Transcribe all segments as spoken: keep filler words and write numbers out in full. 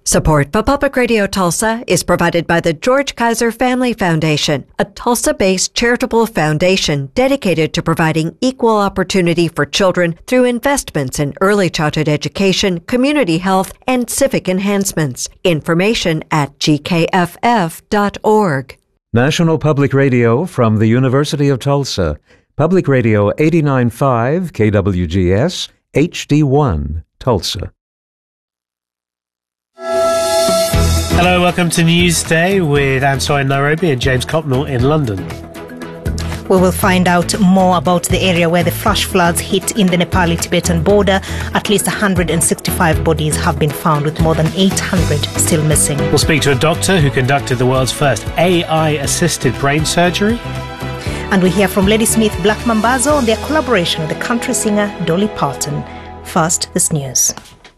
Support for Public Radio Tulsa is provided by the George Kaiser Family Foundation, a Tulsa-based charitable foundation dedicated to providing equal opportunity for children through investments in early childhood education, community health, and civic enhancements. Information at g k f f dot org. National Public Radio from the University of Tulsa. Public Radio eighty-nine point five K W G S, H D one, Tulsa. Hello, welcome to Newsday with Anne Soy in Nairobi and James Copnell in London. We will find out more about the area where the flash floods hit in the Nepali-Tibetan border. At least one hundred sixty-five bodies have been found, with more than eight hundred still missing. We'll speak to a doctor who conducted the world's first A I-assisted brain surgery. And we hear from Ladysmith Black Mambazo on their collaboration with the country singer Dolly Parton. First, this news.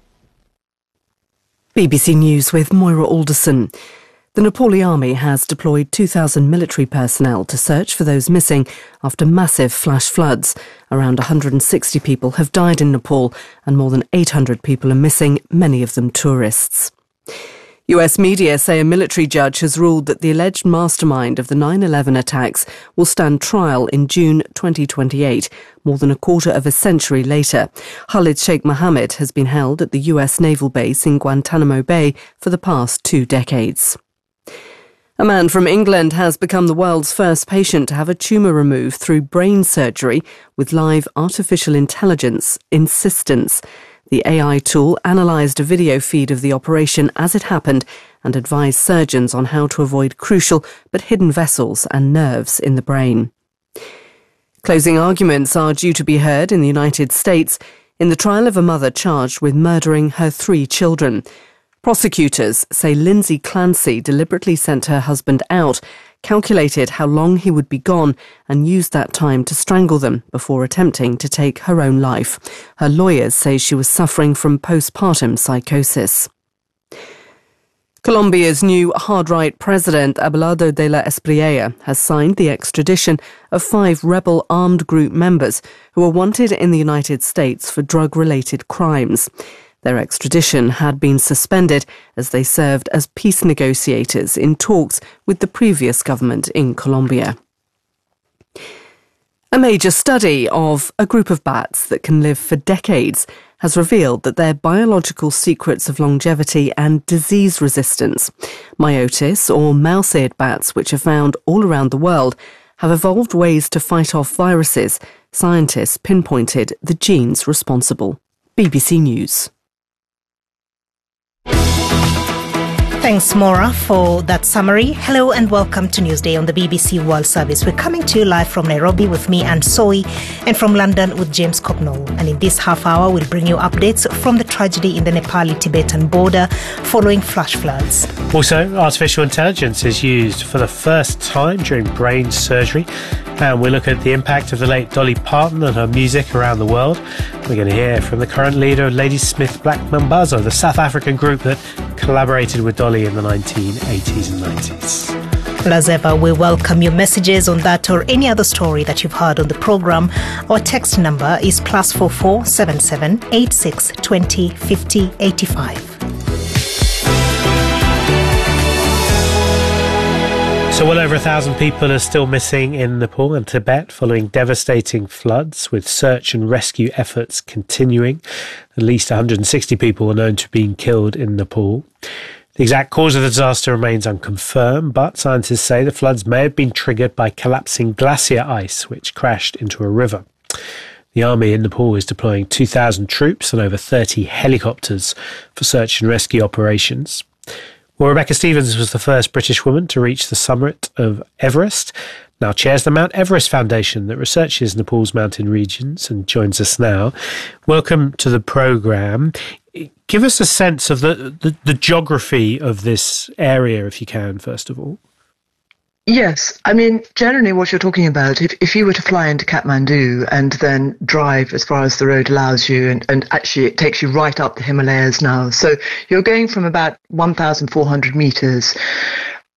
B B C News with Moira Alderson. The Nepali army has deployed two thousand military personnel to search for those missing after massive flash floods. Around one hundred sixty people have died in Nepal and more than eight hundred people are missing, many of them tourists. U S media say a military judge has ruled that the alleged mastermind of the nine eleven attacks will stand trial in June twenty twenty-eight, more than a quarter of a century later. Khalid Sheikh Mohammed has been held at the U S naval base in Guantanamo Bay for the past two decades. A man from England has become the world's first patient to have a tumour removed through brain surgery with live artificial intelligence assistance. The A I tool analysed a video feed of the operation as it happened and advised surgeons on how to avoid crucial but hidden vessels and nerves in the brain. Closing arguments are due to be heard in the United States in the trial of a mother charged with murdering her three children. Prosecutors say Lindsay Clancy deliberately sent her husband out, calculated how long he would be gone, and used that time to strangle them before attempting to take her own life. Her lawyers say she was suffering from postpartum psychosis. Colombia's new hard-right president, Abelardo de la Espriella, has signed the extradition of five rebel armed group members who are wanted in the United States for drug-related crimes. Their extradition had been suspended as they served as peace negotiators in talks with the previous government in Colombia. A major study of a group of bats that can live for decades has revealed that their biological secrets of longevity and disease resistance, Myotis or mouse-eared bats, which are found all around the world, have evolved ways to fight off viruses. Scientists pinpointed the genes responsible. B B C News. Thanks, Maura, for that summary. Hello and welcome to Newsday on the B B C World Service. We're coming to you live from Nairobi with me, Anne Soy, and from London with James Copnell. And in this half hour, we'll bring you updates from the tragedy in the Nepali-Tibetan border following flash floods. Also, artificial intelligence is used for the first time during brain surgery. And we'll look at the impact of the late Dolly Parton and her music around the world. We're going to hear from the current leader of Ladysmith Black Mambazo, the South African group that collaborated with Dolly in the nineteen eighties and nineties. Well, as ever, we welcome your messages on that or any other story that you've heard on the programme. Our text number is plus four four seven seven eight six twenty fifty eighty five. So well over a thousand people are still missing in Nepal and Tibet following devastating floods, with search and rescue efforts continuing. At least one hundred sixty people are known to have been killed in Nepal. The exact cause of the disaster remains unconfirmed, but scientists say the floods may have been triggered by collapsing glacier ice, which crashed into a river. The army in Nepal is deploying two thousand troops and over thirty helicopters for search and rescue operations. Well, Rebecca Stevens was the first British woman to reach the summit of Everest, now chairs the Mount Everest Foundation that researches Nepal's mountain regions, and joins us now. Welcome to the programme. Give us a sense of the, the, the geography of this area, if you can, first of all. Yes. I mean, generally what you're talking about, if, if you were to fly into Kathmandu and then drive as far as the road allows you, and, and actually it takes you right up the Himalayas now. So you're going from about one thousand four hundred metres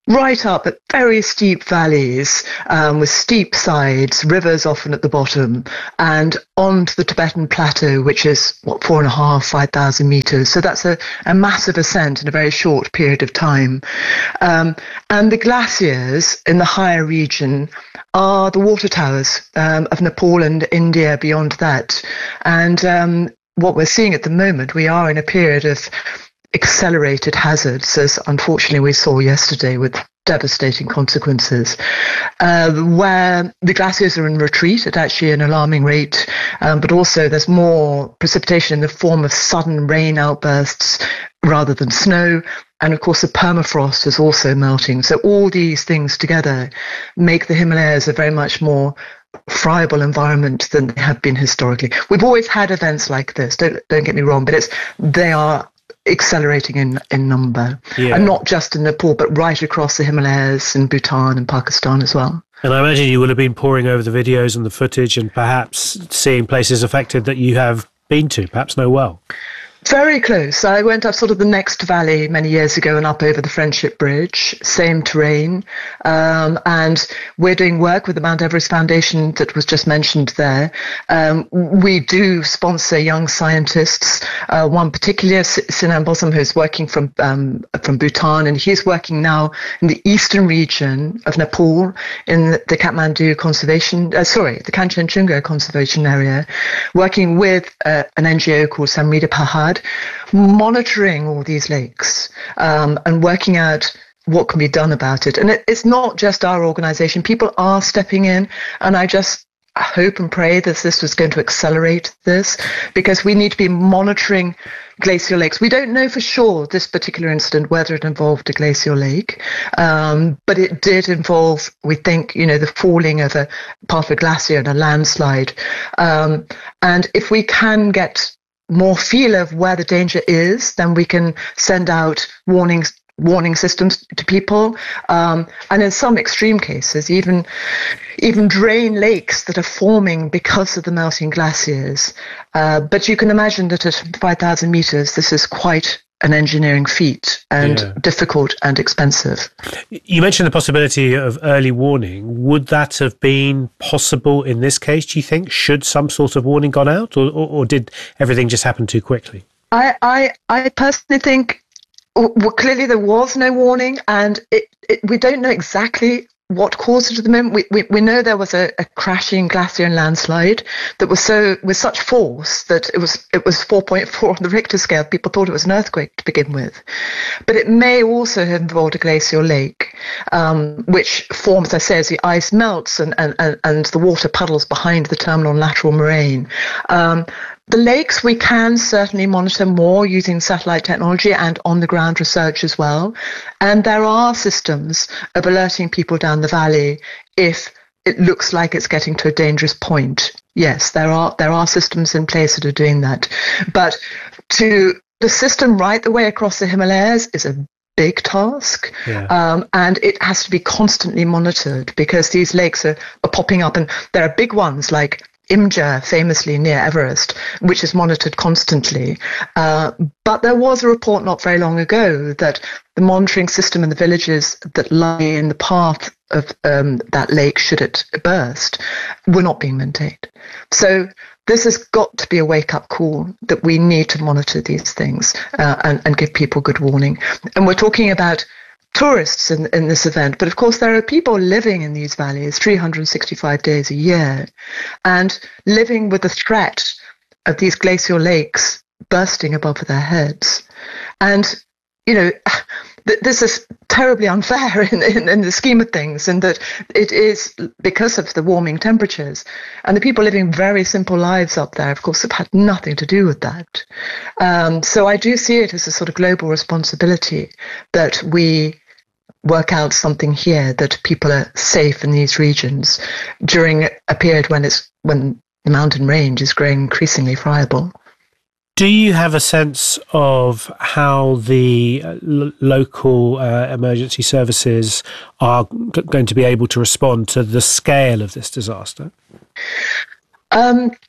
right up at very steep valleys um, with steep sides, rivers often at the bottom, and onto the Tibetan Plateau, which is, what, four and a half, five thousand meters. So that's a, a massive ascent in a very short period of time. Um, and the glaciers in the higher region are the water towers um, of Nepal and India beyond that. And um, what we're seeing at the moment, we are in a period of accelerated hazards, as unfortunately we saw yesterday with devastating consequences, uh, where the glaciers are in retreat at actually an alarming rate, um, but also there's more precipitation in the form of sudden rain outbursts rather than snow. And of course, the permafrost is also melting. So all these things together make the Himalayas a very much more friable environment than they have been historically. We've always had events like this, don't, don't get me wrong, but it's they are accelerating in, in number. Yeah. And not just in Nepal, but right across the Himalayas in Bhutan and Pakistan as well. And I imagine you will have been poring over the videos and the footage and perhaps seeing places affected that you have been to, perhaps know well. Very close. I went up sort of the next valley many years ago and up over the Friendship Bridge, same terrain. Um, and we're doing work with the Mount Everest Foundation that was just mentioned there. Um, we do sponsor young scientists. Uh, one particular, Sinan Bosam, who's working from um, from Bhutan, and he's working now in the eastern region of Nepal in the Kathmandu Conservation, uh, sorry, the Kanchenjunga Conservation Area, working with uh, an N G O called Samrita Pahad, monitoring all these lakes um, and working out what can be done about it. And it, it's not just our organization. People are stepping in, and I just hope and pray that this was going to accelerate this, because we need to be monitoring glacial lakes. We don't know for sure this particular incident whether it involved a glacial lake, um, but it did involve, we think, you know, the falling of a part of a glacier and a landslide. Um, and if we can get more feel of where the danger is, then we can send out warnings, warning systems to people. Um, and in some extreme cases, even, even drain lakes that are forming because of the melting glaciers. Uh, but you can imagine that at five thousand meters, this is quite an engineering feat and yeah. difficult and expensive. You mentioned the possibility of early warning. Would that have been possible in this case, do you think? Should some sort of warning gone out, or, or, or did everything just happen too quickly? I, I, I personally think, well, clearly there was no warning, and it, it, we don't know exactly what caused it at the moment. We, we, we know there was a, a crashing glacier and landslide that was so with such force that it was it was four point four on the Richter scale. People thought it was an earthquake to begin with. But it may also have involved a glacial lake, um, which forms, as I say, as the ice melts and, and, and, and the water puddles behind the terminal and lateral moraine. Um, The lakes we can certainly monitor more using satellite technology and on-the-ground research as well. And there are systems of alerting people down the valley if it looks like it's getting to a dangerous point. Yes, there are there are systems in place that are doing that. But to the system right the way across the Himalayas is a big task, yeah. um, and it has to be constantly monitored because these lakes are, are popping up, and there are big ones like Imja, famously near Everest, which is monitored constantly. Uh, but there was a report not very long ago that the monitoring system in the villages that lie in the path of um, that lake, should it burst, were not being maintained. So this has got to be a wake-up call that we need to monitor these things uh, and, and give people good warning. And we're talking about tourists in, in this event, but of course there are people living in these valleys three hundred sixty-five days a year and living with the threat of these glacial lakes bursting above their heads. And, you know, th- this is terribly unfair in, in, in the scheme of things, in that it is because of the warming temperatures. And the people living very simple lives up there, of course, have had nothing to do with that. Um, so I do see it as a sort of global responsibility that we work out something here, that people are safe in these regions during a period when it's when the mountain range is growing increasingly friable. Do you have a sense of how the l- local uh, emergency services are g- going to be able to respond to the scale of this disaster? Um,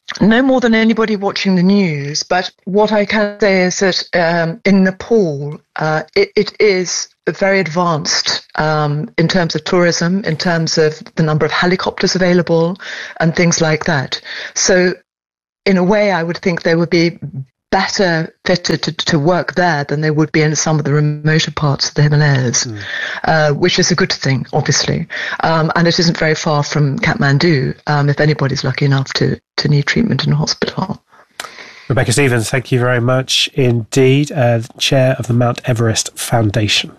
no more than anybody watching the news, but what I can say is that um, in Nepal, uh, it, it is very advanced um, in terms of tourism, in terms of the number of helicopters available and things like that. So in a way, I would think they would be better fitted to, to work there than they would be in some of the remoter parts of the Himalayas, mm. uh, which is a good thing, obviously. Um, and it isn't very far from Kathmandu, um, if anybody's lucky enough to, to need treatment in a hospital. Rebecca Stevens, thank you very much indeed, uh, Chair of the Mount Everest Foundation.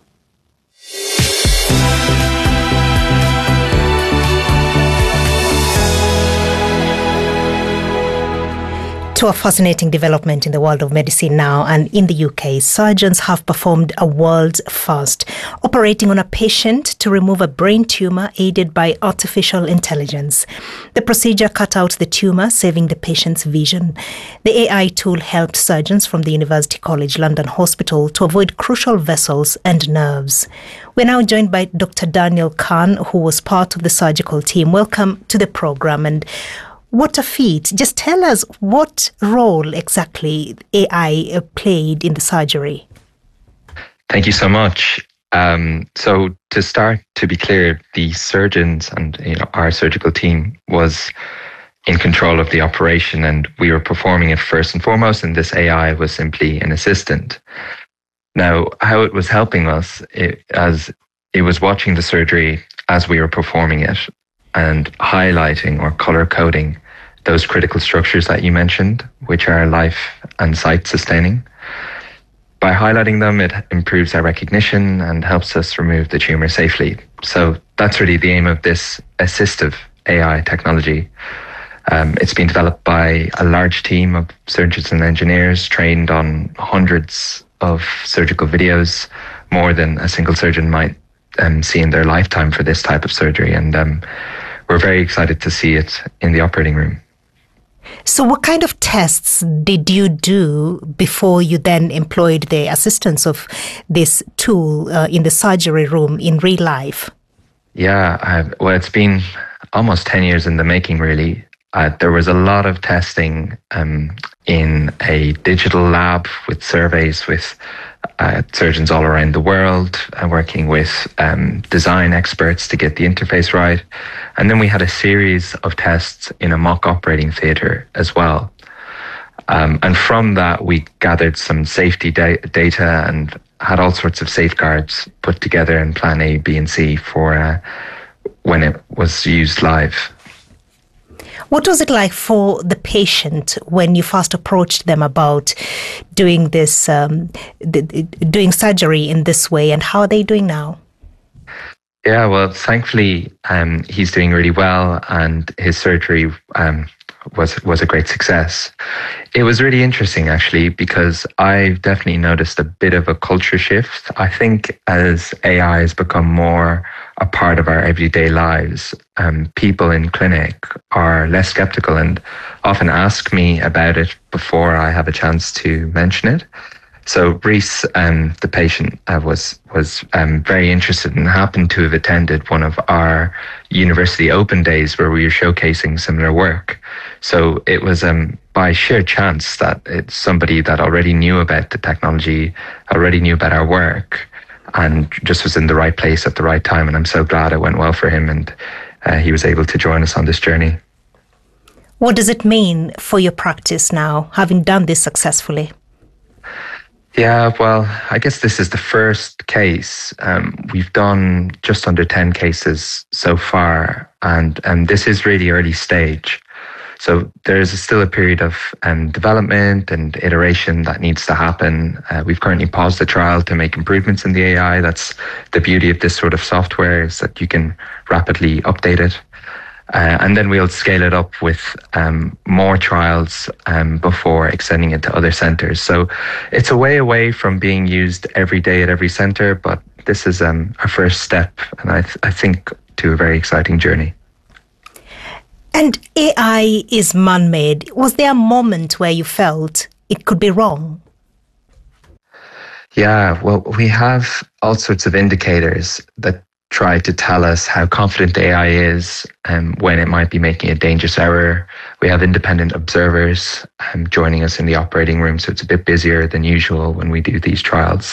To a fascinating development in the world of medicine now, and in the U K, surgeons have performed a world's first, operating on a patient to remove a brain tumour aided by artificial intelligence. The procedure cut out the tumour, saving the patient's vision. The A I tool helped surgeons from the University College London Hospital to avoid crucial vessels and nerves. We're now joined by Doctor Daniel Khan, who was part of the surgical team. Welcome to the programme. And what a feat. Just tell us what role exactly A I played in the surgery. Thank you so much. Um, so to start, to be clear, the surgeons and you know, our surgical team was in control of the operation, and we were performing it first and foremost, and this A I was simply an assistant. Now, how it was helping us, it, as it was watching the surgery as we were performing it, and highlighting or color coding those critical structures that you mentioned, which are life and sight sustaining. By highlighting them, it improves our recognition and helps us remove the tumour safely. So that's really the aim of this assistive A I technology. Um, it's been developed by a large team of surgeons and engineers trained on hundreds of surgical videos, more than a single surgeon might um, see in their lifetime for this type of surgery. And um, we're very excited to see it in the operating room. So what kind of tests did you do before you then employed the assistance of this tool uh, in the surgery room in real life? Yeah, I've, well, it's been almost ten years in the making, really. Uh, there was a lot of testing um, in a digital lab with surveys with uh, surgeons all around the world, and working with um, design experts to get the interface right. And then we had a series of tests in a mock operating theatre as well. Um, and from that, we gathered some safety da- data and had all sorts of safeguards put together in plan A, B, and C for uh, when it was used live. What was it like for the patient when you first approached them about doing this, um, the, doing surgery in this way, and how are they doing now? Yeah, well, thankfully, um, he's doing really well, and his surgery um, was was a great success. It was really interesting, actually, because I definitely noticed a bit of a culture shift. I think as A I has become more a part of our everyday lives, um, people in clinic are less skeptical and often ask me about it before I have a chance to mention it. So Reese, um, the patient, uh, was was um, very interested and happened to have attended one of our university open days where we were showcasing similar work. So it was um, by sheer chance that it's somebody that already knew about the technology, already knew about our work, and just was in the right place at the right time. And I'm so glad it went well for him, and uh, he was able to join us on this journey. What does it mean for your practice now, having done this successfully? Yeah, well, I guess this is the first case. Um, we've done just under ten cases so far, and, and this is really early stage. So there's still a period of um, development and iteration that needs to happen. Uh, we've currently paused the trial to make improvements in the A I. That's the beauty of this sort of software, is that you can rapidly update it. Uh, and then we'll scale it up with um, more trials um, before extending it to other centres. So it's a way away from being used every day at every centre, but this is um, our first step, and I, th- I think to a very exciting journey. And A I is man-made. Was there a moment where you felt it could be wrong? Yeah, well, we have all sorts of indicators that try to tell us how confident the A I is and um, when it might be making a dangerous error. We have independent observers um, joining us in the operating room, so it's a bit busier than usual when we do these trials.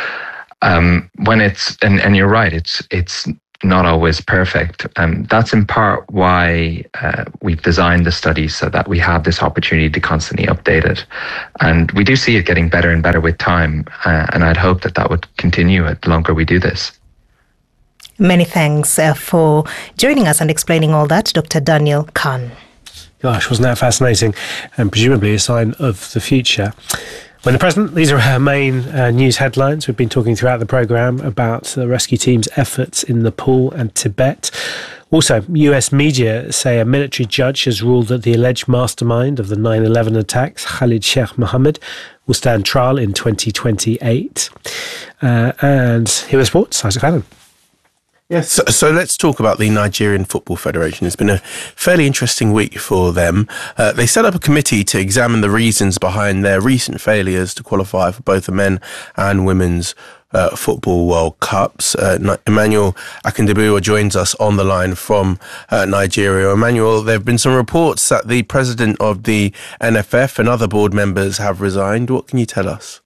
Um, when it's and, and you're right, it's it's not always perfect. Um, that's in part why uh, we've designed the study so that we have this opportunity to constantly update it. And we do see it getting better and better with time. Uh, and I'd hope that that would continue the longer we do this. Many thanks uh, for joining us and explaining all that, Doctor Daniel Khan. Gosh, wasn't that fascinating? And presumably a sign of the future. When the present, these are our main uh, news headlines. We've been talking throughout the programme about the rescue team's efforts in Nepal and Tibet. Also, U S media say a military judge has ruled that the alleged mastermind of the nine eleven attacks, Khalid Sheikh Mohammed, will stand trial in twenty twenty-eight. Uh, and here are sports, Isaac Allen. Yes. So, so let's talk about the Nigerian Football Federation. It's been a fairly interesting week for them. Uh, they set up a committee to examine the reasons behind their recent failures to qualify for both the men and women's uh, football World Cups. Uh, Emmanuel Akindabua joins us on the line from uh, Nigeria. Emmanuel, there have been some reports that the president of the N F F and other board members have resigned. What can you tell us?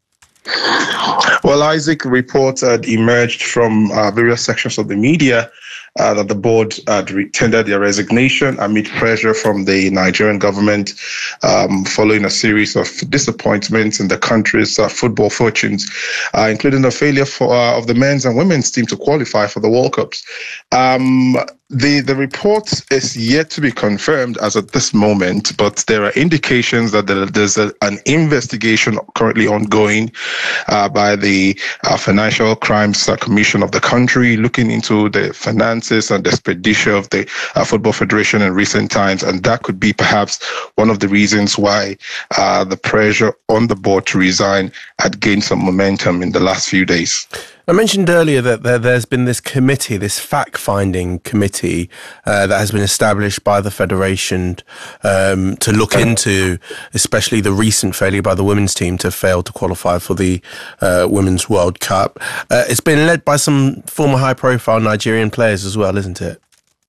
Well, Isaac, reports had emerged from uh, various sections of the media uh, that the board had re- tendered their resignation amid pressure from the Nigerian government um, following a series of disappointments in the country's uh, football fortunes, uh, including the failure for, uh, of the men's and women's team to qualify for the World Cups. Um, The the report is yet to be confirmed as at this moment, but there are indications that there, there's a, an investigation currently ongoing uh, by the uh, Financial Crimes uh, Commission of the country, looking into the finances and the expenditure of the uh, Football Federation in recent times, and that could be perhaps one of the reasons why uh, the pressure on the board to resign had gained some momentum in the last few days. I mentioned earlier that there, there's been this committee, this fact-finding committee uh, that has been established by the Federation um, to look into especially the recent failure by the women's team to fail to qualify for the uh, Women's World Cup. Uh, it's been led by some former high-profile Nigerian players as well, isn't it?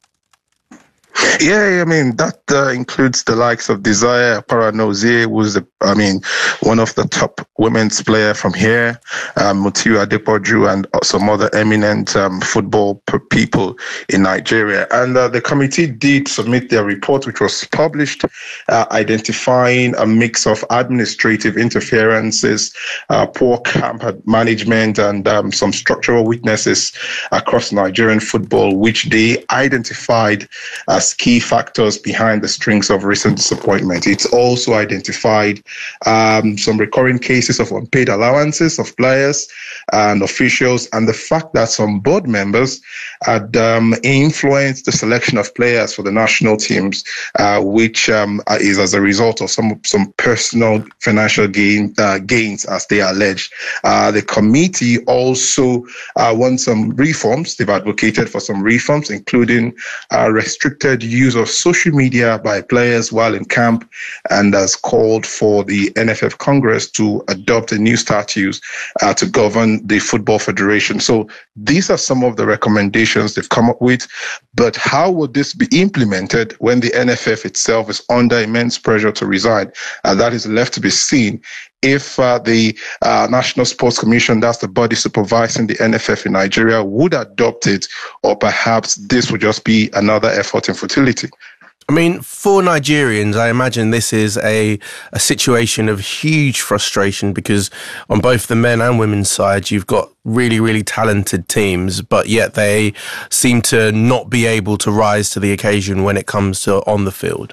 Yeah, I mean, that uh, includes the likes of Desire Paranozie, who's, the, I mean, one of the top women's player from here, um, Mutiu Adepoju, and some other eminent um, football people in Nigeria. And uh, the committee did submit their report, which was published, uh, identifying a mix of administrative interferences, uh, poor camp management, and um, some structural weaknesses across Nigerian football, which they identified as key factors behind the strings of recent disappointment. It's also identified um, some recurring cases of unpaid allowances of players and officials, and the fact that some board members had um, influenced the selection of players for the national teams, uh, which um, is as a result of some some personal financial gain uh, gains, as they allege. Uh, the committee also uh, wants some reforms. They've advocated for some reforms, including uh, restricted use of social media by players while in camp, and has called for the N F F Congress to adopt a new statutes uh, to govern the Football Federation. So these are some of the recommendations they've come up with, but how would this be implemented when the N F F itself is under immense pressure to resign? And that is left to be seen. If uh, the uh, National Sports Commission, that's the body supervising the N F F in Nigeria, would adopt it, or perhaps this would just be another effort in futility. I mean, for Nigerians, I imagine this is a, a situation of huge frustration, because on both the men and women's side, you've got really, really talented teams, but yet they seem to not be able to rise to the occasion when it comes to on the field.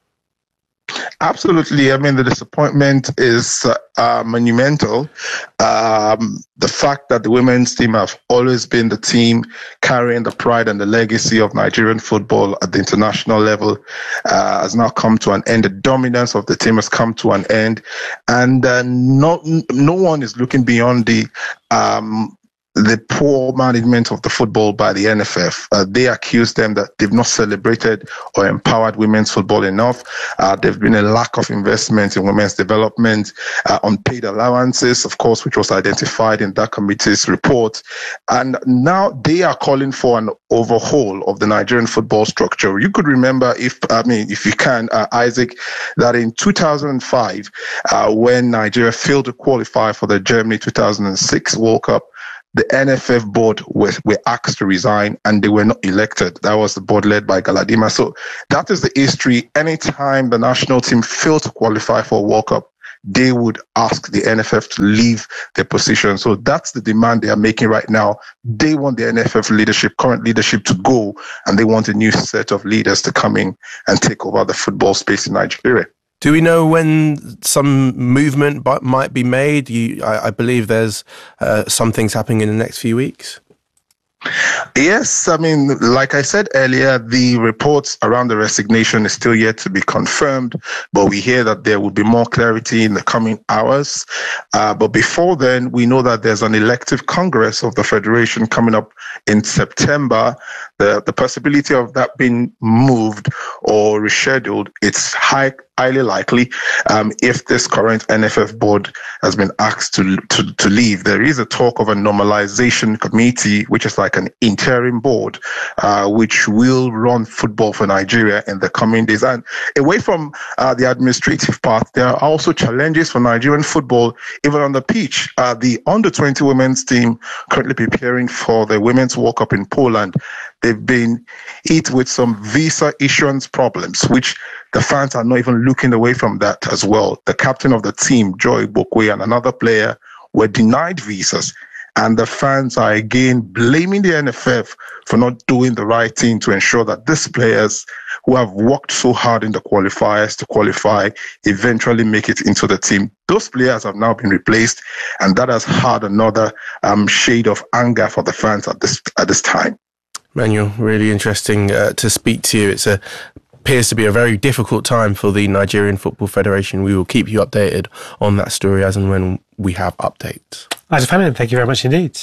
Absolutely. I mean, the disappointment is uh, uh, monumental. Um, the fact that the women's team have always been the team carrying the pride and the legacy of Nigerian football at the international level uh, has now come to an end. The dominance of the team has come to an end, and uh, no, no one is looking beyond the um, the poor management of the football by the N F F. Uh, they accuse them that they've not celebrated or empowered women's football enough. Uh, there's been a lack of investment in women's development, uh, unpaid allowances, of course, which was identified in that committee's report. And now they are calling for an overhaul of the Nigerian football structure. You could remember, if I mean, if you can, uh, Isaac, that in two thousand five, uh, when Nigeria failed to qualify for the Germany two thousand six World Cup, the N F F board were, were asked to resign and they were not elected. That was the board led by Galadima. So that is the history. Anytime the national team failed to qualify for a World Cup, they would ask the N F F to leave their position. So that's the demand they are making right now. They want the N F F leadership, current leadership, to go, and they want a new set of leaders to come in and take over the football space in Nigeria. Do we know when some movement b- might be made? You, I, I believe there's uh, some things happening in the next few weeks. Yes, I mean, like I said earlier, the reports around the resignation is still yet to be confirmed, but we hear that there will be more clarity in the coming hours. Uh, but before then, we know that there's an elective Congress of the Federation coming up in September. The, the possibility of that being moved or rescheduled, it's high, highly likely. Um, if this current N F F board has been asked to, to, to leave, there is a talk of a normalization committee, which is like an interim board, uh, which will run football for Nigeria in the coming days. And away from uh, the administrative part, there are also challenges for Nigerian football, even on the pitch. Uh, the under twenty women's team currently preparing for the Women's World Cup in Poland. They've been hit with some visa issuance problems, which the fans are not even looking away from that as well. The captain of the team, Joy Bokwe, and another player were denied visas. And the fans are again blaming the N F F for not doing the right thing to ensure that these players who have worked so hard in the qualifiers to qualify eventually make it into the team. Those players have now been replaced, and that has had another um, shade of anger for the fans at this at this time. Manuel, really interesting uh, to speak to you. It's a appears to be a very difficult time for the Nigerian Football Federation. We will keep you updated on that story as and when we have updates. Isaac Fenimore, thank you very much indeed.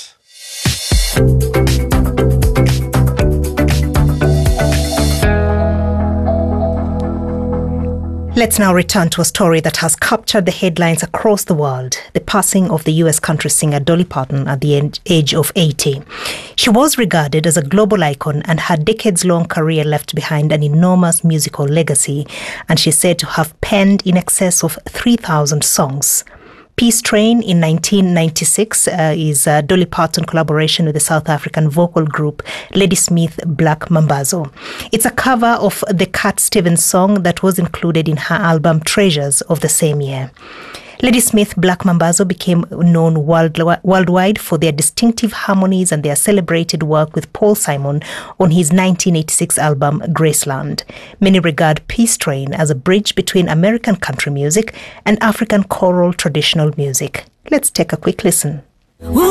Let's now return to a story that has captured the headlines across the world, the passing of the U S country singer Dolly Parton at the age of eighty. She was regarded as a global icon, and her decades-long career left behind an enormous musical legacy, and she's said to have penned in excess of three thousand songs. Peace Train in nineteen ninety-six uh, is a Dolly Parton collaboration with the South African vocal group Ladysmith Black Mambazo. It's a cover of the Cat Stevens song that was included in her album Treasures of the same year. Ladysmith Black Mambazo became known world, worldwide for their distinctive harmonies and their celebrated work with Paul Simon on his nineteen eighty-six album Graceland. Many regard Peace Train as a bridge between American country music and African choral traditional music. Let's take a quick listen.